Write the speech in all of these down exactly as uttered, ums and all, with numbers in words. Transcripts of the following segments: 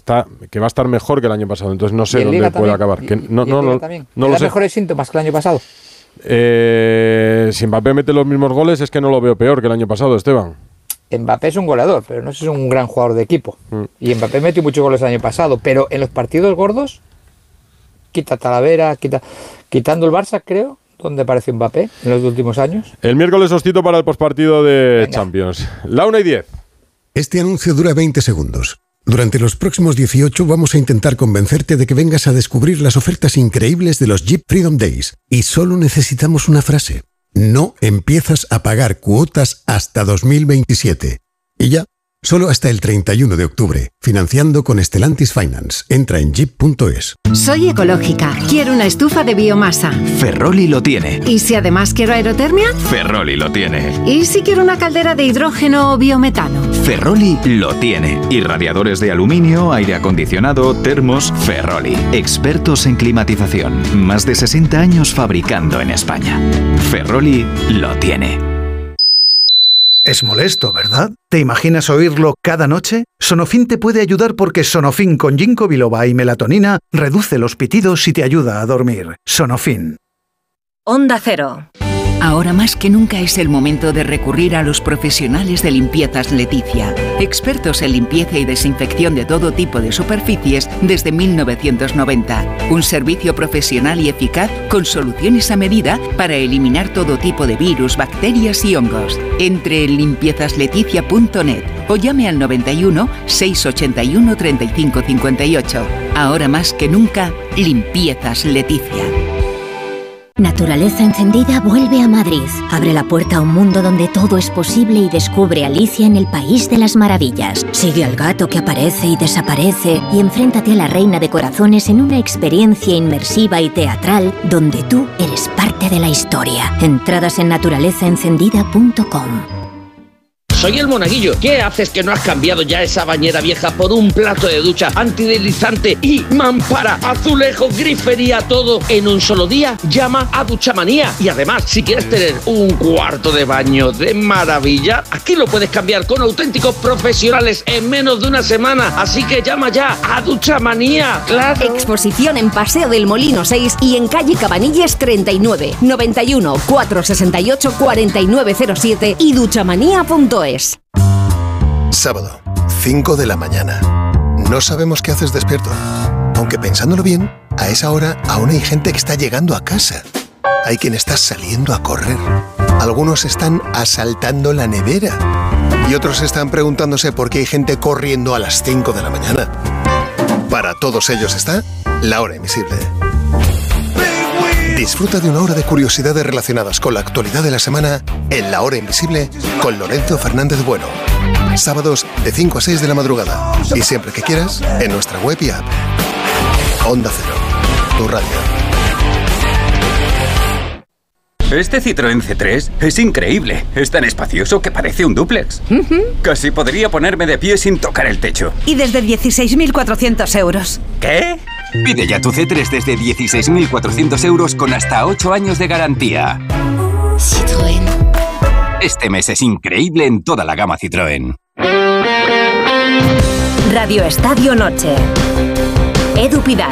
está, que va a estar mejor que el año pasado. Entonces no sé dónde puede también? acabar. Que no, ¿Y, no, y no, también? no lo sé. ¿Mejores síntomas que el año pasado? Eh, si Mbappé mete los mismos goles, es que no lo veo peor que el año pasado, Esteban. Mbappé es un goleador, pero no es un gran jugador de equipo. Mm. Y Mbappé metió muchos goles el año pasado, pero en los partidos gordos, quita Talavera, quita, quitando el Barça, creo, donde apareció Mbappé en los últimos años. El miércoles os cito para el postpartido de Venga. Champions. La una y diez. Este anuncio dura veinte segundos. Durante los próximos dieciocho vamos a intentar convencerte de que vengas a descubrir las ofertas increíbles de los Jeep Freedom Days. Y solo necesitamos una frase. No empiezas a pagar cuotas hasta dos mil veintisiete. Y ya, solo hasta el treinta y uno de octubre. Financiando con Stellantis Finance. Entra en jeep punto es. Soy ecológica. Quiero una estufa de biomasa. Ferroli lo tiene. ¿Y si además quiero aerotermia? Ferroli lo tiene. ¿Y si quiero una caldera de hidrógeno o biometano? Ferroli lo tiene. Y radiadores de aluminio, aire acondicionado, termos, Ferroli. Expertos en climatización. Más de sesenta años fabricando en España. Ferroli lo tiene. Es molesto, ¿verdad? ¿Te imaginas oírlo cada noche? Sonofin te puede ayudar porque Sonofin con ginkgo biloba y melatonina reduce los pitidos y te ayuda a dormir. Sonofin. Onda Cero. Ahora más que nunca es el momento de recurrir a los profesionales de Limpiezas Leticia, expertos en limpieza y desinfección de todo tipo de superficies desde mil novecientos noventa. Un servicio profesional y eficaz con soluciones a medida para eliminar todo tipo de virus, bacterias y hongos. Entre en limpiezas leticia punto net o llame al noventa y uno, seiscientos ochenta y uno, treinta y cinco cincuenta y ocho. Ahora más que nunca, Limpiezas Leticia. Naturaleza Encendida vuelve a Madrid. Abre la puerta a un mundo donde todo es posible y descubre Alicia en el País de las Maravillas. Sigue al gato que aparece y desaparece y enfréntate a la Reina de Corazones en una experiencia inmersiva y teatral donde tú eres parte de la historia. Entradas en naturaleza encendida punto com. Soy el Monaguillo. ¿Qué haces que no has cambiado ya esa bañera vieja por un plato de ducha antideslizante y mampara, azulejo, grifería, todo en un solo día? Llama a Duchamanía. Y además, si quieres tener un cuarto de baño de maravilla, aquí lo puedes cambiar con auténticos profesionales en menos de una semana. Así que llama ya a Duchamanía. ¡Claro! Exposición en Paseo del Molino seis y en calle Cabanilles treinta y nueve, noventa y uno, cuatrocientos sesenta y ocho, cuarenta y nueve cero siete y duchamanía punto es. Sábado, cinco de la mañana. No sabemos qué haces despierto. Aunque pensándolo bien, a esa hora aún hay gente que está llegando a casa. Hay quien está saliendo a correr. Algunos están asaltando la nevera. Y otros están preguntándose por qué hay gente corriendo a las cinco de la mañana. Para todos ellos está La Hora Invisible. Disfruta de una hora de curiosidades relacionadas con la actualidad de la semana en La Hora Invisible con Lorenzo Fernández Bueno. Sábados de cinco a seis de la madrugada. Y siempre que quieras, en nuestra web y app. Onda Cero, tu radio. Este Citroën C tres es increíble. Es tan espacioso que parece un dúplex. Uh-huh. Casi podría ponerme de pie sin tocar el techo. Y desde dieciséis mil cuatrocientos euros. ¿Qué? Pide ya tu C tres desde dieciséis mil cuatrocientos euros con hasta ocho años de garantía. Citroën. Este mes es increíble en toda la gama Citroën. Radio Estadio Noche. Edu Pidal.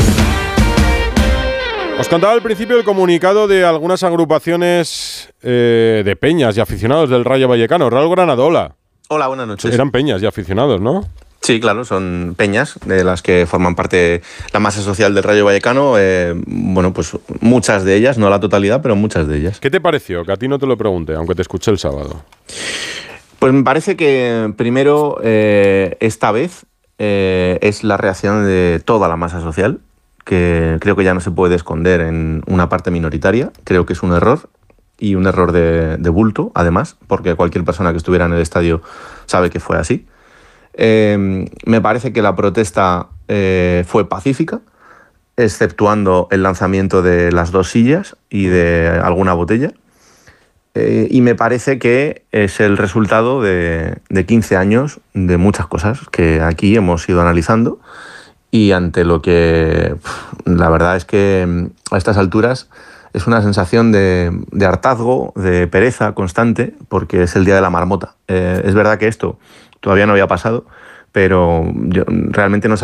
Os contaba al principio el comunicado de algunas agrupaciones eh, de peñas y aficionados del Rayo Vallecano. Raúl Granado, hola. Hola, buenas noches. Eran peñas y aficionados, ¿no? Sí, claro, son peñas de las que forman parte la masa social del Rayo Vallecano. Eh, bueno, pues muchas de ellas, no la totalidad, pero muchas de ellas. ¿Qué te pareció? Que a ti no te lo pregunté, aunque te escuché el sábado. Pues me parece que primero, eh, esta vez, eh, es la reacción de toda la masa social, que creo que ya no se puede esconder en una parte minoritaria. Creo que es un error, y un error de, de bulto, además, porque cualquier persona que estuviera en el estadio sabe que fue así. Eh, me parece que la protesta eh, fue pacífica, exceptuando el lanzamiento de las dos sillas y de alguna botella. Eh, y me parece que es el resultado de, de quince años de muchas cosas que aquí hemos ido analizando y ante lo que la verdad es que a estas alturas es una sensación de, de hartazgo, de pereza constante, porque es el día de la marmota. Eh, es verdad que esto todavía no había pasado, pero yo realmente no